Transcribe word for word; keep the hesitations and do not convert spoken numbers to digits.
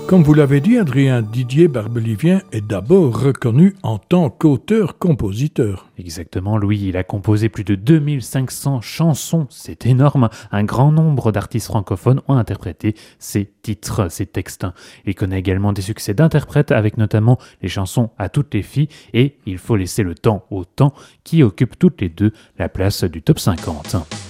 Comme vous l'avez dit, Adrien, Didier Barbelivien est d'abord reconnu en tant qu'auteur-compositeur. Exactement, Louis, il a composé plus de deux mille cinq cents chansons, c'est énorme. Un grand nombre d'artistes francophones ont interprété ces titres, ces textes. Il connaît également des succès d'interprètes avec notamment les chansons À toutes les filles et Il faut laisser le temps au temps qui occupent toutes les deux la place du top cinquante.